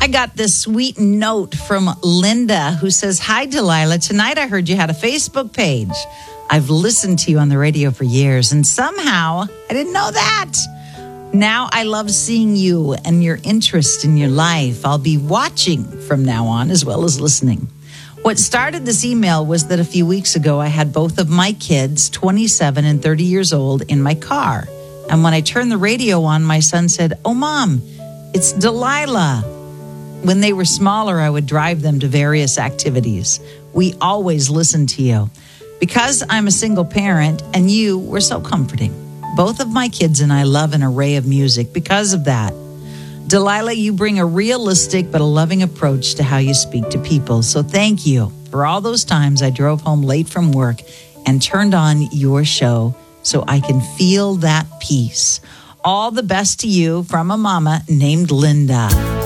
I got this sweet note from Linda who says, "Hi, Delilah. Tonight I heard you had a Facebook page. I've listened to you on the radio for years, and somehow I didn't know that. Now I love seeing you and your interest in your life. I'll be watching from now on as well as listening." What started this email was that a few weeks ago, I had both of my kids, 27 and 30 years old, in my car. And when I turned the radio on, my son said, "Oh, Mom, it's Delilah." When they were smaller, I would drive them to various activities. We always listened to you. Because I'm a single parent and you were so comforting. Both of my kids and I love an array of music because of that. Delilah, you bring a realistic but a loving approach to how you speak to people. So thank you for all those times I drove home late from work and turned on your show so I can feel that peace. All the best to you from a mama named Linda.